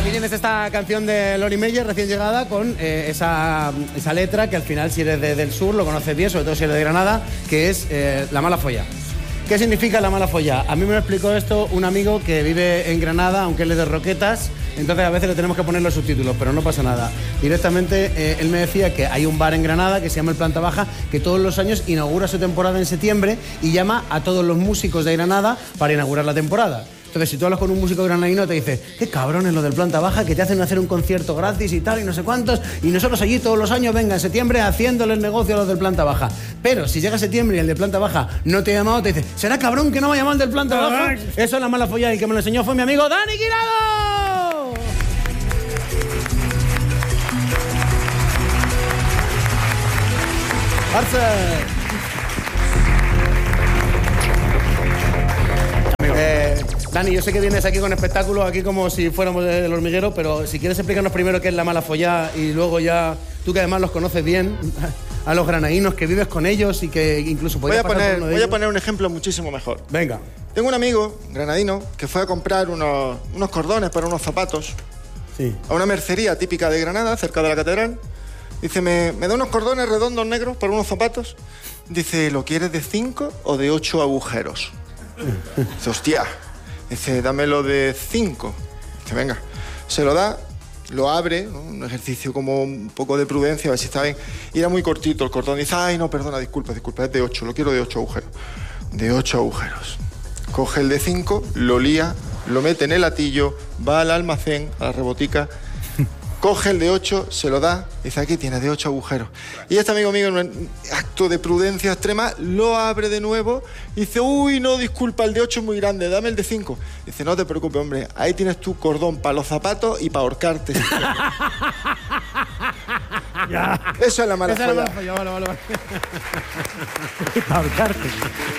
aquí tienes esta canción de Lori Meyer, recién llegada, con esa letra que al final, si eres del sur, lo conoces bien, sobre todo si eres de Granada, que es La mala folla. ¿Qué significa la mala folla? A mí me lo explicó esto un amigo que vive en Granada, aunque él es de Roquetas, entonces a veces le tenemos que poner los subtítulos, pero no pasa nada. Directamente él me decía que hay un bar en Granada que se llama El Planta Baja, que todos los años inaugura su temporada en septiembre y llama a todos los músicos de Granada para inaugurar la temporada. Entonces, si tú hablas con un músico granadino, te dice, qué cabrón es lo del Planta Baja, que te hacen hacer un concierto gratis y tal, y no sé cuántos, y nosotros allí todos los años, venga, en septiembre, haciéndoles negocio a los del Planta Baja. Pero si llega septiembre y el de Planta Baja no te ha llamado, te dice, ¿será cabrón que no me ha llamado el del Planta Baja? Eso es la mala folla, y el que me lo enseñó fue mi amigo Dani Guirado. Arce. Dani, yo sé que vienes aquí con espectáculos, aquí como si fuéramos del hormiguero, pero si quieres explicarnos primero qué es la mala follá y luego ya, tú que además los conoces bien, a los granadinos, que vives con ellos y que incluso podrías pasar por uno de ellos. Voy a poner un ejemplo muchísimo mejor. Venga. Tengo un amigo granadino que fue a comprar unos cordones para unos zapatos a una mercería típica de Granada, cerca de la catedral. Dice, ¿me da unos cordones redondos negros para unos zapatos? Dice, ¿lo quieres de 5 o de 8 agujeros? Dice, hostia. Dice, dámelo de 5. Dice, venga. Se lo da, lo abre, ¿no? Un ejercicio como un poco de prudencia, a ver si está bien. Y era muy cortito el cordón. Dice, ay, no, perdona, disculpa, es de 8, lo quiero de 8 agujeros. De 8 agujeros. Coge el de 5, lo lía, lo mete en el latillo, va al almacén, a la rebotica, coge el de 8, se lo da, dice, aquí tienes de 8 agujeros. Y este amigo mío, en un acto de prudencia extrema, lo abre de nuevo y dice, uy, no, disculpa, el de 8 es muy grande, dame el de 5. Dice, no te preocupes, hombre, ahí tienes tu cordón para los zapatos y para ahorcarte. Ya. Eso es la mala folla. Vale. Para ahorcarte.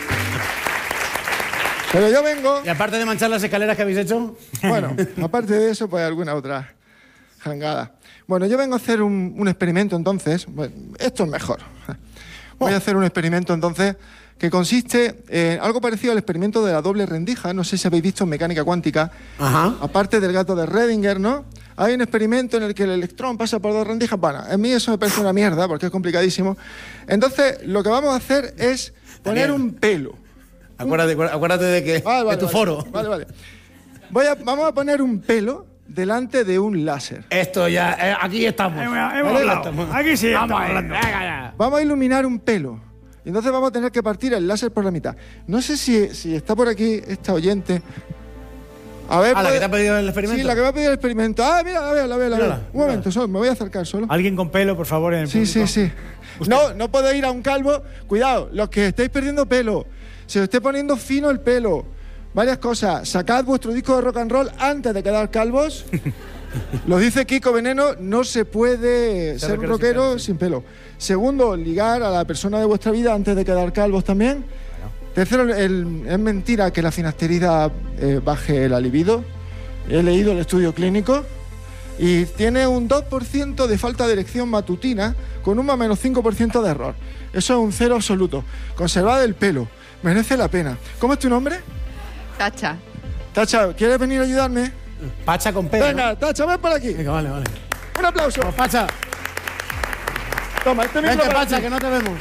Pero yo vengo... Y aparte de manchar las escaleras que habéis hecho... Bueno, aparte de eso, pues alguna otra jangada. Bueno, yo vengo a hacer un experimento entonces. Bueno, esto es mejor. Voy a hacer un experimento entonces que consiste en algo parecido al experimento de la doble rendija. No sé si habéis visto en mecánica cuántica. Ajá. Aparte del gato de Redinger, ¿no? Hay un experimento en el que el electrón pasa por 2 rendijas. Bueno, a mí eso me parece una mierda porque es complicadísimo. Entonces, lo que vamos a hacer es poner un pelo. Acuérdate de que de tu foro. Vale. Vamos a poner un pelo delante de un láser. Esto ya... aquí estamos. Hemos hablado. Aquí sí estamos hablando. Vamos a iluminar un pelo. Y entonces vamos a tener que partir el láser por la mitad. No sé si está por aquí esta oyente. A ver, ¿la que te ha pedido el experimento? Sí, la que me ha pedido el experimento. Ah, mira, la veo. Un momento, me voy a acercar solo. ¿Alguien con pelo, por favor, en el Sí. No puedo ir a un calvo. Cuidado, los que estáis perdiendo pelo. Se os esté poniendo fino el pelo. Varias cosas. Sacad vuestro disco de rock and roll antes de quedar calvos. Lo dice Kiko Veneno, no se puede ser un rockero sin pelo. Segundo, ligar a la persona de vuestra vida antes de quedar calvos también. Bueno. Tercero, es mentira que la finasterida baje la libido. He leído el estudio clínico. Y tiene un 2% de falta de erección matutina con un más menos 5% de error. Eso es un 0 absoluto. Conservad el pelo. Merece la pena. ¿Cómo es tu nombre? Tacha. Tacha, ¿quieres venir a ayudarme? Pacha con pelo. Venga, ¿no? Tacha, ven por aquí. Venga, vale. Un aplauso. Vamos, Pacha. Toma, este micro. Vente, Pacha, que no te vemos.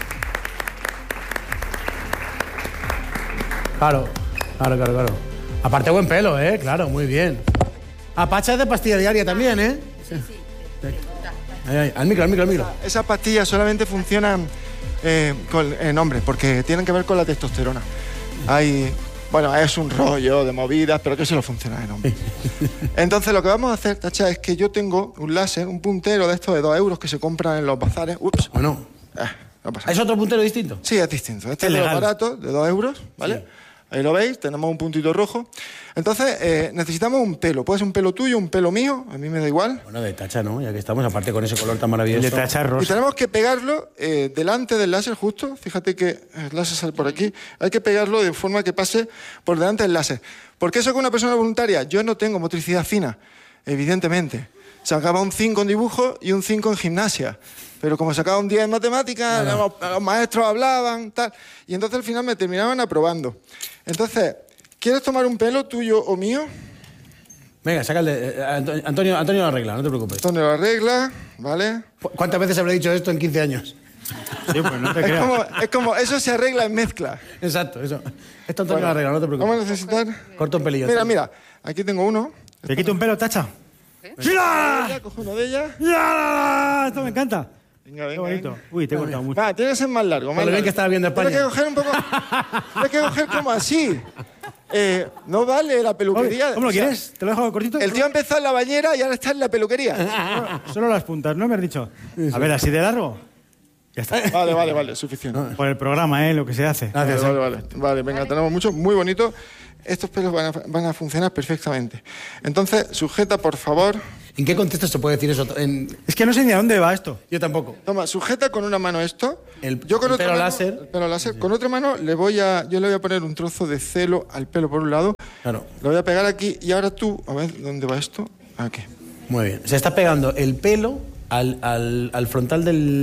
Claro. Aparte buen pelo, claro, muy bien. A Pacha es de pastilla diaria también, Sí. Ahí. Al micro. Esas pastillas solamente funcionan en hombres, porque tienen que ver con la testosterona. Bueno, es un rollo de movidas, pero que solo funciona en hombres. Entonces, lo que vamos a hacer, Tacha, es que yo tengo un láser, un puntero de estos de 2 euros que se compran en los bazares. Ups. Bueno. No pasa nada. ¿Es otro puntero distinto? Sí, es distinto. Este es de los baratos, de 2 euros, ¿vale? Sí. Ahí lo veis, tenemos un puntito rojo. Entonces, necesitamos un pelo. Puede ser un pelo tuyo, un pelo mío, a mí me da igual. Bueno, de Tacha, ¿no? Ya que estamos, aparte con ese color tan maravilloso. De Tacha rosa. Y tenemos que pegarlo delante del láser justo. Fíjate que el láser sale por aquí. Hay que pegarlo de forma que pase por delante del láser. ¿Por qué soy una persona voluntaria? Yo no tengo motricidad fina, evidentemente. Sacaba un 5 en dibujo y un 5 en gimnasia. Pero como sacaba un 10 en matemáticas, los maestros hablaban, tal. Y entonces al final me terminaban aprobando. Entonces, ¿quieres tomar un pelo tuyo o mío? Venga, saca el de... Antonio lo arregla, no te preocupes. Antonio lo arregla, ¿vale? ¿Cuántas veces habré dicho esto en 15 años? Sí, pues no te creas. Es como, eso se arregla en mezcla. Exacto, eso. Esto Antonio lo arregla, no te preocupes. Vamos a necesitar... Corta un pelillo. Mira, aquí tengo uno. ¿Te quito un pelo, tacha? Ya, cojo uno de ellas. ¡Ya! Esto me encanta. Venga, Qué bonito. Uy, te he cortado mucho. Va, tiene que ser más largo, más Lo bien largo. que estaba viendo España. Tienes que coger un poco... Tienes que coger como así. No vale la peluquería. ¿Cómo lo quieres? ¿Te lo dejo cortito? El tío ha empezado en la bañera y ahora está en la peluquería. Solo las puntas, ¿no me has dicho? A ver, así de largo. Ya está. Vale, suficiente. Por el programa, lo que se hace. Gracias. Vale, venga, tenemos mucho, muy bonito. Estos pelos van a funcionar perfectamente. Entonces, sujeta, por favor. ¿En qué contexto se puede decir eso? Es que no sé ni a dónde va esto. Yo tampoco. Toma, sujeta con una mano esto. Yo con otra mano, láser. El pelo láser. Con otra mano yo le voy a poner un trozo de celo al pelo por un lado. Claro. Lo voy a pegar aquí y ahora tú, a ver, ¿dónde va esto? Aquí. Muy bien. Se está pegando el pelo al frontal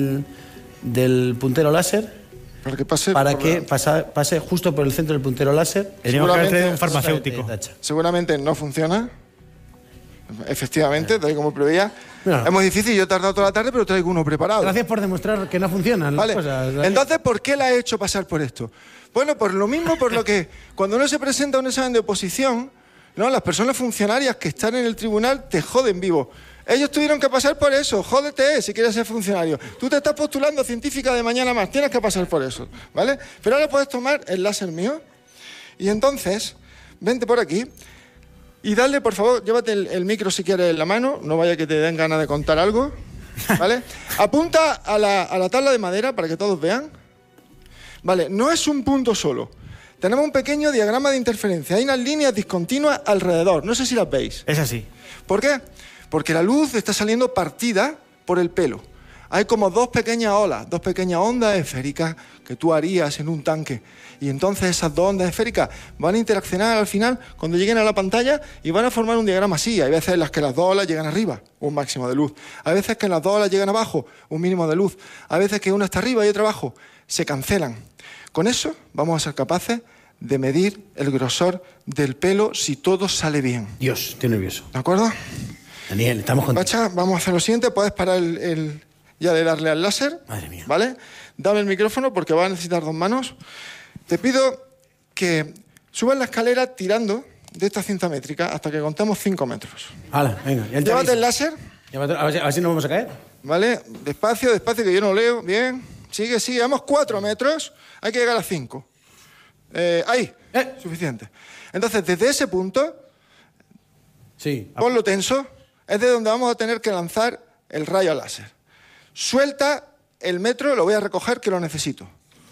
del puntero láser Para que pase. para que pase justo por el centro del puntero láser. Teníamos que haber traído un Seguramente- farmacéutico. Seguramente no funciona. Efectivamente, tal y como preveía. Mira. Es muy difícil, yo he tardado toda la tarde, pero traigo uno preparado. Gracias por demostrar que no funcionan las Vale. cosas. Entonces, ¿por qué la he hecho pasar por esto? Bueno, por lo mismo, por lo que cuando uno se presenta a un examen de oposición, ¿no? Las personas funcionarias que están en el tribunal te joden vivo. Ellos tuvieron que pasar por eso. Jódete si quieres ser funcionario. Tú te estás postulando a científica de mañana más. Tienes que pasar por eso, ¿vale? Pero ahora puedes tomar el láser mío y entonces, vente por aquí y dale, por favor, llévate el micro si quieres en la mano. No vaya que te den ganas de contar algo, ¿vale? Apunta a la tabla de madera para que todos vean. Vale, no es un punto solo. Tenemos un pequeño diagrama de interferencia. Hay unas líneas discontinuas alrededor. No sé si las veis. Es así. ¿Por qué? Porque la luz está saliendo partida por el pelo. Hay como dos pequeñas olas, dos pequeñas ondas esféricas que tú harías en un tanque. Y entonces esas dos ondas esféricas van a interaccionar al final cuando lleguen a la pantalla y van a formar un diagrama así. Hay veces en las que las dos olas llegan arriba, un máximo de luz. Hay veces que las dos olas llegan abajo, un mínimo de luz. Hay veces que una está arriba y otra abajo. Se cancelan. Con eso vamos a ser capaces de medir el grosor del pelo si todo sale bien. Dios, estoy nervioso. ¿De acuerdo? Daniel, estamos contigo. Bacha, vamos a hacer lo siguiente. Puedes parar ya de darle al láser. Madre mía. ¿Vale? Dame el micrófono porque va a necesitar dos manos. Te pido que subas la escalera tirando de esta cinta métrica hasta que contemos 5 metros. Hala, venga. Ya te Llévate aviso. el láser. A ver si no vamos a caer. ¿Vale? Despacio, que yo no leo. Bien. Sigue. Vamos 4 metros. Hay que llegar a 5. Ahí. Suficiente. Entonces, desde ese punto, Sí. ponlo tenso. Es de donde vamos a tener que lanzar el rayo láser. Suelta el metro, lo voy a recoger que lo necesito.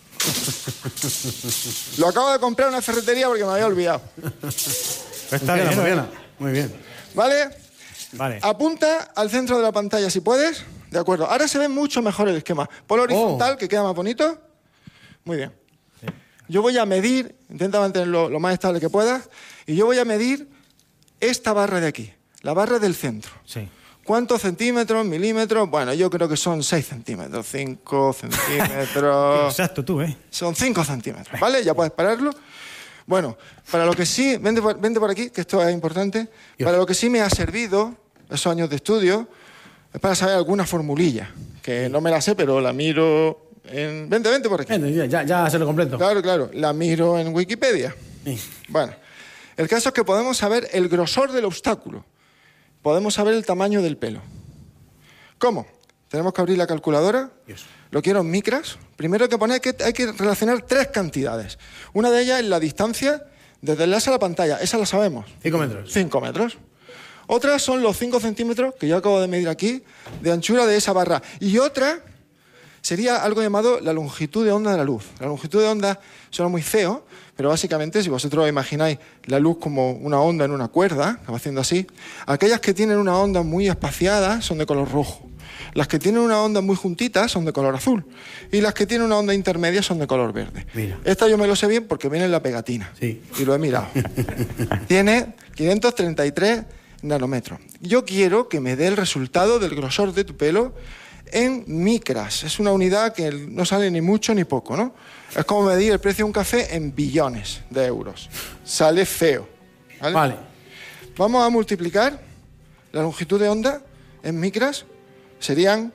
Lo acabo de comprar en una ferretería porque me había olvidado. Está bien, Funciona. Muy bien. ¿Vale? Vale. Apunta al centro de la pantalla si puedes. De acuerdo. Ahora se ve mucho mejor el esquema. Ponlo horizontal, que queda más bonito. Muy bien. Yo voy a medir, intenta mantenerlo lo más estable que puedas, y yo voy a medir esta barra de aquí, la barra del centro. Sí. ¿Cuántos centímetros, milímetros? Bueno, yo creo que son 6 centímetros, 5 centímetros. Exacto, tú, ¿eh? Son 5 centímetros, ¿vale? Ya puedes pararlo. Bueno, para lo que sí, vente por aquí, que esto es importante. Para lo que sí me ha servido esos años de estudio es para saber alguna formulilla, que no me la sé, pero la miro en... Vente por aquí. Ya se lo completo. Claro, la miro en Wikipedia. Sí. Bueno, el caso es que podemos saber el grosor del obstáculo. Podemos saber el tamaño del pelo. ¿Cómo? Tenemos que abrir la calculadora. Dios. Lo quiero en micras. Primero hay que relacionar 3 cantidades. Una de ellas es la distancia desde el láser a la pantalla. Esa la sabemos. 5 metros. 5 metros. Otras son los 5 centímetros, que yo acabo de medir aquí, de anchura de esa barra. Y otra sería algo llamado la longitud de onda de la luz. La longitud de onda suena muy feo, pero básicamente, si vosotros imagináis la luz como una onda en una cuerda, que va haciendo así, aquellas que tienen una onda muy espaciada son de color rojo. Las que tienen una onda muy juntita son de color azul. Y las que tienen una onda intermedia son de color verde. Mira. Esta yo me lo sé bien porque viene en la pegatina. Sí. Y lo he mirado. Tiene 533 nanómetros. Yo quiero que me dé el resultado del grosor de tu pelo en micras. Es una unidad que no sale ni mucho ni poco, ¿no? Es como medir el precio de un café en billones de euros. Sale feo. ¿Vale? Vamos a multiplicar la longitud de onda en micras. Serían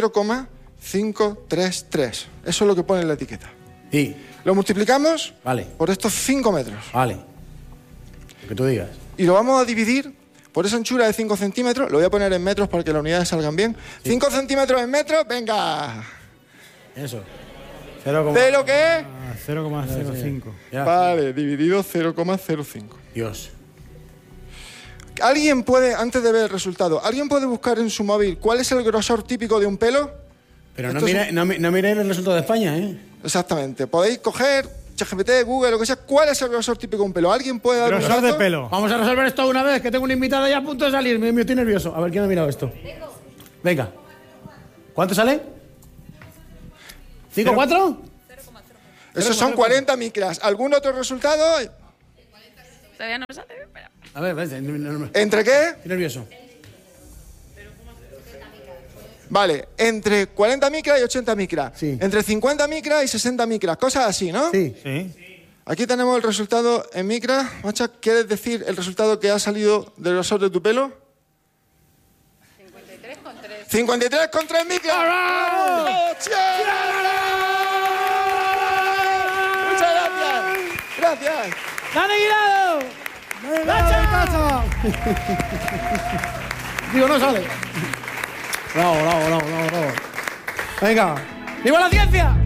0,533. Eso es lo que pone en la etiqueta. Sí. Lo multiplicamos Vale. por estos 5 metros. Vale. Lo que tú digas. Y lo vamos a dividir por esa anchura de 5 centímetros. Lo voy a poner en metros para que las unidades salgan bien. Sí. 5 centímetros en metros, venga. Eso. ¿De lo que es? 0,05. Vale, dividido 0,05. Dios. ¿Alguien puede, antes de ver el resultado, alguien puede buscar en su móvil cuál es el grosor típico de un pelo? Pero no miréis el resultado de España, ¿eh? Exactamente. Podéis coger ChatGPT, Google, lo que sea. ¿Cuál es el grosor típico de un pelo? ¿Alguien puede dar un Grosor dato? de pelo. Vamos a resolver esto una vez, que tengo una invitada ya a punto de salir. Me estoy nervioso. A ver, ¿quién ha mirado esto? Venga. ¿Cuánto sale? ¿5, 4? Esos son 40 micras. ¿Algún otro resultado? Todavía no me sale. Espera. A ver, ¿Entre qué? estoy nervioso. Vale, entre 40 micras y 80 micras. Sí. Entre 50 micras y 60 micras. Cosas así, ¿no? Sí. Aquí tenemos el resultado en micras. Macha, ¿quieres decir el resultado que ha salido del grosor de tu pelo? 53,3. 53,3 micras. ¡Bravo! Muchas gracias. Gracias. ¡Dani Guirado! ¡Nacho! Digo, no sale. Bravo. Venga. ¡Viva la ciencia!